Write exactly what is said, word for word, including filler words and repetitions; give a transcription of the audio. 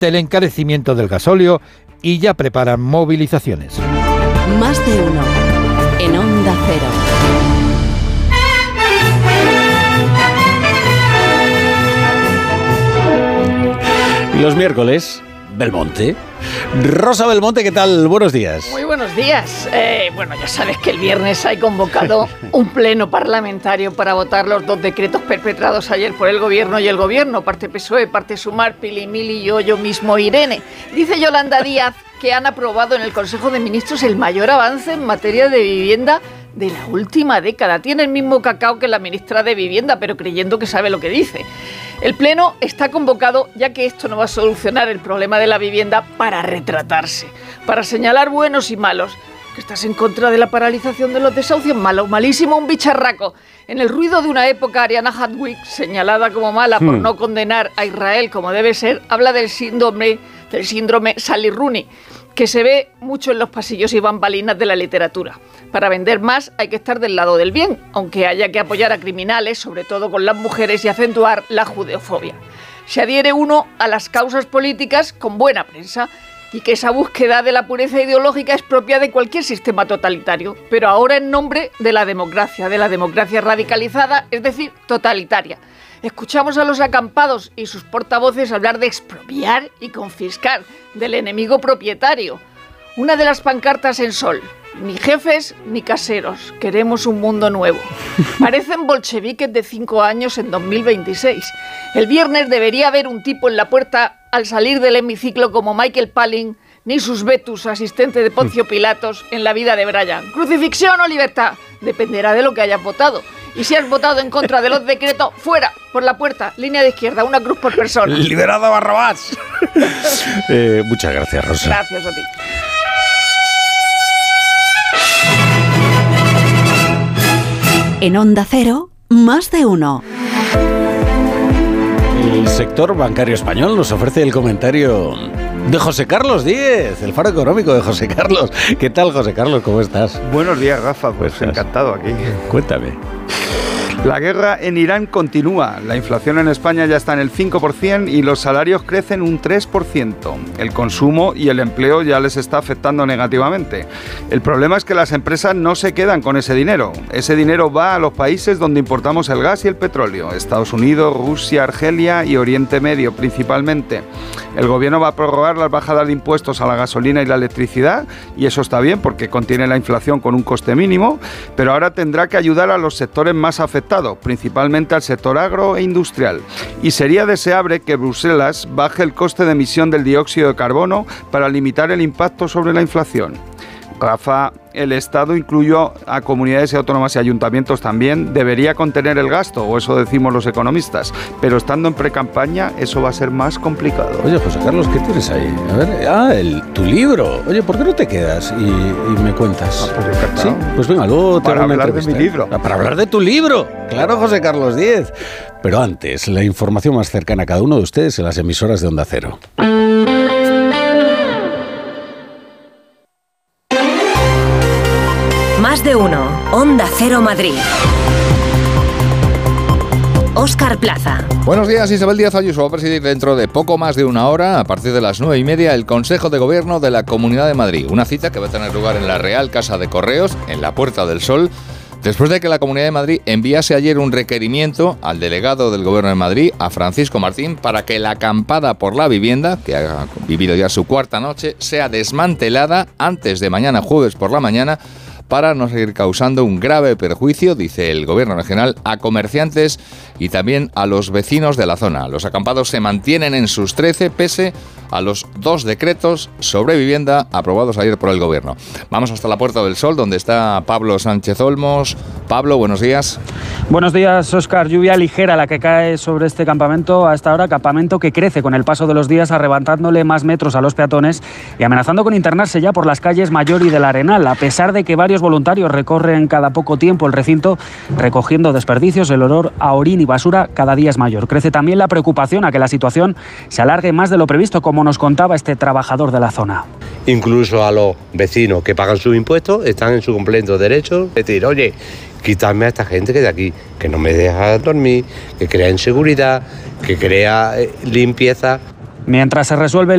del encarecimiento del gasóleo y ya preparan movilizaciones. Más de uno en Onda Cero. Y los miércoles, Belmonte. Rosa Belmonte, ¿qué tal? Buenos días. Muy buenos días. Eh, bueno, ya sabes que el viernes hay convocado un pleno parlamentario para votar los dos decretos perpetrados ayer por el Gobierno y el Gobierno, parte P S O E, parte Sumar, Pili, Mili y yo, yo mismo, Irene. Dice Yolanda Díaz que han aprobado en el Consejo de Ministros el mayor avance en materia de vivienda de la última década. Tiene el mismo cacao que la ministra de Vivienda, pero creyendo que sabe lo que dice. El Pleno está convocado ya que esto no va a solucionar el problema de la vivienda para retratarse, para señalar buenos y malos. Que estás en contra de la paralización de los desahucios, malo, malísimo, un bicharraco. En el ruido de una época, Ariana Hadwick, señalada como mala por hmm. no condenar a Israel como debe ser, habla del síndrome, del síndrome Sally Rooney, que se ve mucho en los pasillos y bambalinas de la literatura. Para vender más hay que estar del lado del bien, aunque haya que apoyar a criminales, sobre todo con las mujeres, y acentuar la judeofobia. Se adhiere uno a las causas políticas con buena prensa, y que esa búsqueda de la pureza ideológica es propia de cualquier sistema totalitario, pero ahora en nombre de la democracia, de la democracia radicalizada, es decir, totalitaria. Escuchamos a los acampados y sus portavoces hablar de expropiar y confiscar, del enemigo propietario. Una de las pancartas en sol: ni jefes ni caseros, queremos un mundo nuevo. Parecen bolcheviques de cinco años en dos mil veintiséis. El viernes debería haber un tipo en la puerta al salir del hemiciclo como Michael Palin, ni sus Betus, asistente de Poncio Pilatos, en La vida de Brian. ¿Crucifixión o libertad? Dependerá de lo que hayas votado. Y si has votado en contra de los decretos, fuera, por la puerta, línea de izquierda, una cruz por persona. ¡Liberado a Barrabás! eh, muchas gracias, Rosa. Gracias a ti. En Onda Cero, más de uno. El sector bancario español nos ofrece el comentario de José Carlos Díez, el faro económico de José Carlos. ¿Qué tal, José Carlos? ¿Cómo estás? Buenos días, Rafa. Pues ¿Cómo encantado aquí. Cuéntame. La guerra en Irán continúa. La inflación en España ya está en el cinco por ciento y los salarios crecen un tres por ciento. El consumo y el empleo ya les está afectando negativamente. El problema es que las empresas no se quedan con ese dinero. Ese dinero va a los países donde importamos el gas y el petróleo. Estados Unidos, Rusia, Argelia y Oriente Medio principalmente. El gobierno va a prorrogar las bajadas de impuestos a la gasolina y la electricidad, y eso está bien porque contiene la inflación con un coste mínimo, pero ahora tendrá que ayudar a los sectores más afectados, principalmente al sector agro e industrial. Y sería deseable que Bruselas baje el coste de emisión del dióxido de carbono para limitar el impacto sobre la inflación. Rafa, el Estado incluyó a comunidades autónomas y ayuntamientos también, debería contener el gasto, o eso decimos los economistas, pero estando en precampaña eso va a ser más complicado. Oye, José Carlos, ¿qué tienes ahí? A ver, ah, el, tu libro. Oye, ¿por qué no te quedas y, y me cuentas? Ah, pues encantado. Sí, pues venga, luego te Para hago una hablar de mi libro. Ah, para hablar de tu libro. Claro, José Carlos Díez. Pero antes, la información más cercana a cada uno de ustedes en las emisoras de Onda Cero. Más de uno. Onda Cero Madrid. Óscar Plaza. Buenos días. Isabel Díaz Ayuso va a presidir dentro de poco más de una hora, a partir de las nueve y media, el Consejo de Gobierno de la Comunidad de Madrid. Una cita que va a tener lugar en la Real Casa de Correos, en la Puerta del Sol, después de que la Comunidad de Madrid enviase ayer un requerimiento al delegado del Gobierno de Madrid, a Francisco Martín, para que la acampada por la vivienda, que ha vivido ya su cuarta noche, sea desmantelada antes de mañana jueves por la mañana, para no seguir causando un grave perjuicio, dice el Gobierno regional, a comerciantes y también a los vecinos de la zona. Los acampados se mantienen en sus trece, pese a los dos decretos sobre vivienda aprobados ayer por el Gobierno. Vamos hasta la Puerta del Sol, donde está Pablo Sánchez Olmos. Pablo, buenos días. Buenos días, Óscar. Lluvia ligera la que cae sobre este campamento a esta hora, campamento que crece con el paso de los días, arrebatándole más metros a los peatones y amenazando con internarse ya por las calles Mayor y del Arenal, a pesar de que varios voluntarios recorren cada poco tiempo el recinto recogiendo desperdicios. El olor a orín y basura cada día es mayor. Crece también la preocupación a que la situación se alargue más de lo previsto, como nos contaba este trabajador de la zona. Incluso a los vecinos que pagan sus impuestos están en su completo derecho de decir, oye, quitarme a esta gente que de aquí, que no me deja dormir, que crea inseguridad, que crea eh, limpieza. Mientras se resuelve